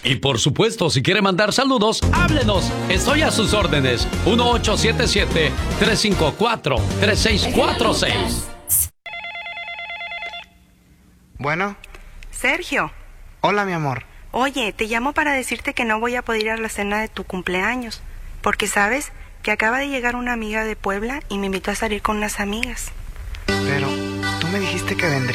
Y por supuesto, si quiere mandar saludos, háblenos. Estoy a sus órdenes. 1877-354-3646. Bueno. Sergio. Hola, mi amor. Oye, te llamo para decirte que no voy a poder ir a la cena de tu cumpleaños. Porque sabes que acaba de llegar una amiga de Puebla y me invitó a salir con unas amigas. Pero tú me dijiste que vendría.